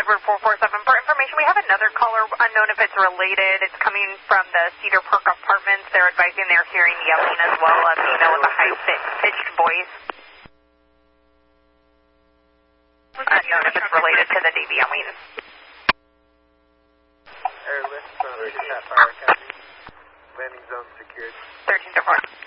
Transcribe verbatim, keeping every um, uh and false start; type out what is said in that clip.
Edward four four seven. For information, we have another caller, unknown if it's related. It's coming from the Cedar Park Apartments. They're advising they're hearing yelling as well, a female with a high-pitched voice. Unknown if it's related to the D V yelling. Airlift, uh, Fire Academy. Landing zone secured. thirteen to four.